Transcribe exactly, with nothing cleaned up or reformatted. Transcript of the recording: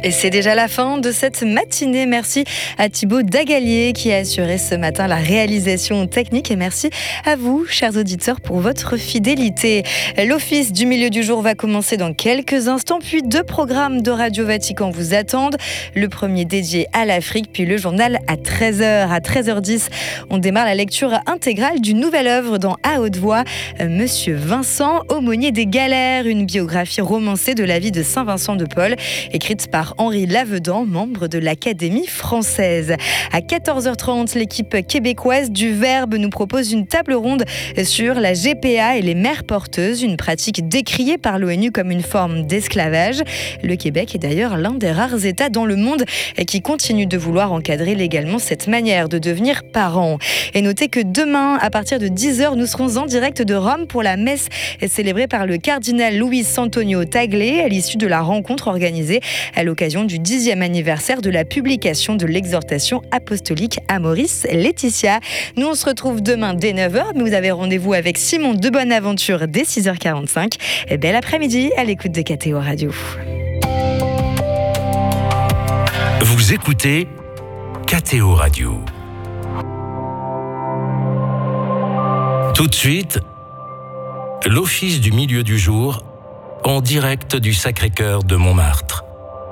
Et c'est déjà la fin de cette matinée. Merci à Thibaut Dagalier qui a assuré ce matin la réalisation technique. Et merci à vous, chers auditeurs, pour votre fidélité. L'Office du milieu du jour va commencer dans quelques instants. Puis deux programmes de Radio Vatican vous attendent. Le premier dédié à l'Afrique, puis le journal à treize heures. À treize heures dix, on démarre la lecture intégrale d'une nouvelle œuvre dans À haute voix, Monsieur Vincent, aumônier des galères, une biographie romancée de la vie de Saint Vincent de Paul, écrite par Henri Lavedan, membre de l'Académie française. À quatorze heures trente, l'équipe québécoise du Verbe nous propose une table ronde sur la G P A et les mères porteuses, une pratique décriée par l'ONU comme une forme d'esclavage. Le Québec est d'ailleurs l'un des rares États dans le monde qui continue de vouloir encadrer légalement cette manière de devenir parent. Et notez que demain, à partir de dix heures, nous serons en direct de Rome pour la messe célébrée par le cardinal Luis Antonio Tagle à l'issue de la rencontre organisée à l'occasion du dixième anniversaire de la publication de l'exhortation apostolique Amoris Laetitia. Nous, on se retrouve demain dès neuf heures, mais vous avez rendez-vous avec Simon de Bonaventure dès six heures quarante-cinq. Et bel après-midi à l'écoute de K T O Radio. Vous écoutez K T O Radio. Tout de suite, l'Office du milieu du jour en direct du Sacré-Cœur de Montmartre.